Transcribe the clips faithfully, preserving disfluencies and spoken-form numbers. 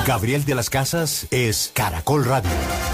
Gabriel de las Casas es Caracol Radio.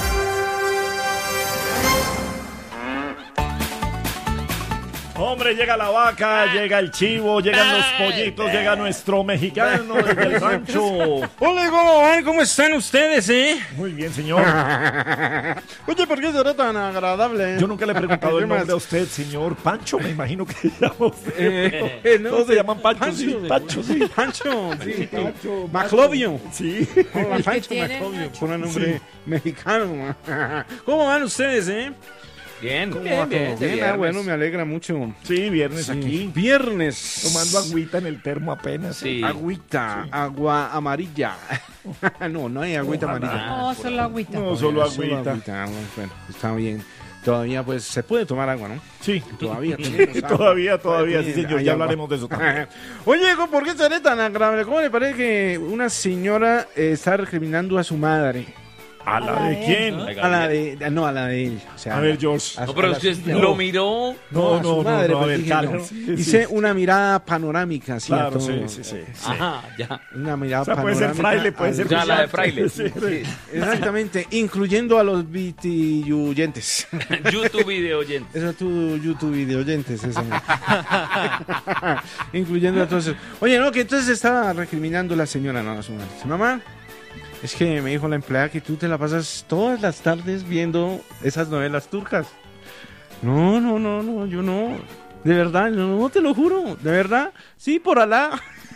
Hombre, llega la vaca, llega el chivo, llegan los pollitos, llega nuestro mexicano desde el rancho. Hola, ¿cómo van? ¿Cómo están ustedes, eh? Muy bien, señor. Oye, ¿por qué será tan agradable? Yo nunca le he preguntado el nombre a usted, señor. Pancho, me imagino que se llama usted. Eh, no, Todos se llaman Pancho, Pancho, sí. Pancho, sí. Pancho, sí. Pancho. Maclovio. Sí. Hola, Pancho Maclovio, por un nombre sí. mexicano. ¿Cómo van ustedes, eh? Bien, bien, bien, bien. Ah, bueno, me alegra mucho. Sí, viernes sí. aquí. Viernes. Tomando agüita en el termo apenas. Sí. Agüita, sí. agua amarilla. no, no hay agüita oh, amarilla. No, solo agüita. No, solo agüita. Solo agüita. Bueno, está bien. Todavía, pues, se puede tomar agua, ¿no? Sí. Todavía tenemos agua. todavía, todavía, sí, señor. Ya hablaremos de eso también. Oye, ¿por qué seré tan agradable? ¿Cómo le parece que una señora eh, está recriminando a su madre? ¿A la de quién? ¿No? A la de, no, a la de él. O sea, a ver, George. A, no, pero usted lo miró. No, no, no, madre, no, a pues, ver, dije, claro. ¿no? Sí, Hice sí. una mirada panorámica, claro, ¿cierto? sí, sí, sí, sí. Ajá, ya. Una mirada o sea, panorámica. puede ser fraile, puede ser... Ya, la de fraile. Sí, sí. Exactamente, incluyendo a los vitiyuyentes. YouTube video oyentes. Eso tu YouTube video oyentes, eso. Incluyendo a todos. Oye, no, que entonces estaba recriminando la señora, no, a su madre. Mamá, es que me dijo la empleada que tú te la pasas todas las tardes viendo esas novelas turcas. No, no, no, no, yo no. De verdad, no, no te lo juro. De verdad, sí, por Alá.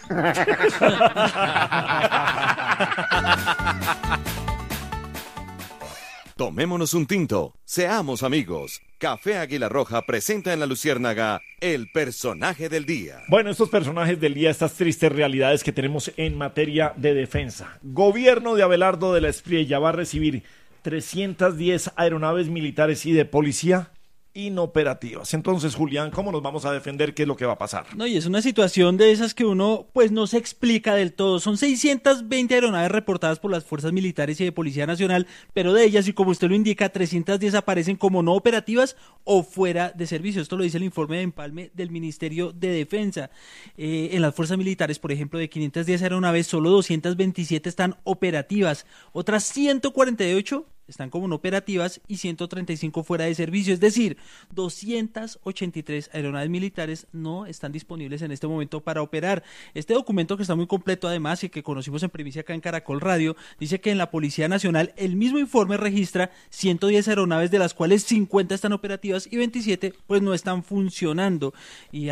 Tomémonos un tinto, seamos amigos. Café Águila Roja presenta en La Luciérnaga el personaje del día. Bueno, estos personajes del día, estas tristes realidades que tenemos en materia de defensa. Gobierno de Abelardo de la Espriella va a recibir trescientas diez aeronaves militares y de policía inoperativas. Entonces, Julián, ¿cómo nos vamos a defender? ¿Qué es lo que va a pasar? No, y es una situación de esas que uno pues no se explica del todo. Son seiscientas veinte aeronaves reportadas por las fuerzas militares y de Policía Nacional, pero de ellas, y como usted lo indica, trescientas diez aparecen como no operativas o fuera de servicio. Esto lo dice el informe de empalme del Ministerio de Defensa. Eh, en las fuerzas militares, por ejemplo, de quinientas diez aeronaves, solo doscientas veintisiete están operativas. Otras ciento cuarenta y ocho están como no operativas y ciento treinta y cinco fuera de servicio, es decir, doscientas ochenta y tres aeronaves militares no están disponibles en este momento para operar. Este documento, que está muy completo además y que conocimos en primicia acá en Caracol Radio, dice que en la Policía Nacional el mismo informe registra ciento diez aeronaves, de las cuales cincuenta están operativas y veintisiete pues no están funcionando. Y